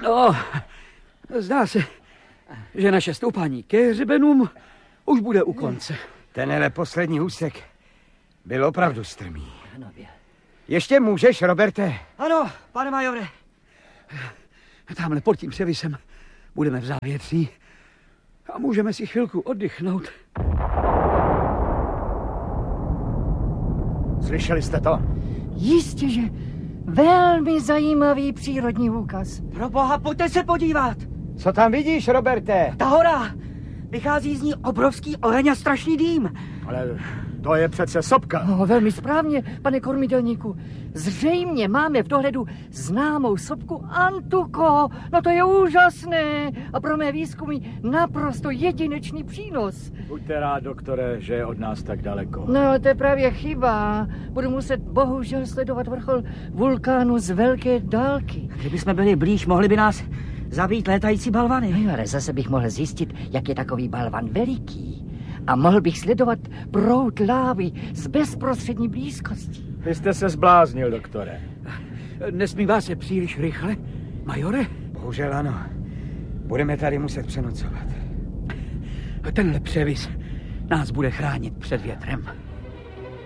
No, zdá se, že naše stoupání ke hřebenům už bude u konce. Tenhle poslední úsek byl opravdu strmý. Ještě můžeš, Roberte? Ano, pane majore. Tamhle pod tím převisem budeme v závětří a můžeme si chvilku oddychnout. Slyšeli jste to? Jistě, že velmi zajímavý přírodní úkaz. Pro boha, pojďte se podívat. Co tam vidíš, Roberte? Ta hora. Vychází z ní obrovský oheň a strašný dým. Ale to je přece sopka. No, velmi správně, pane kormidelníku. Zřejmě máme v dohledu známou sopku Antuko. No to je úžasné a pro mé výzkumy naprosto jedinečný přínos. Buďte rád, doktore, že je od nás tak daleko. No, to je právě chyba. Budu muset bohužel sledovat vrchol vulkánu z velké dálky. Kdyby jsme byli blíž, mohli by nás zabít létající balvany. No, ale zase bych mohl zjistit, jak je takový balvan veliký. A mohl bych sledovat proud lávy z bezprostřední blízkosti. Vy jste se zbláznil, doktore. Nesmívá se příliš rychle, majore? Bohužel ano. Budeme tady muset přenocovat. Tenhle převis nás bude chránit před větrem.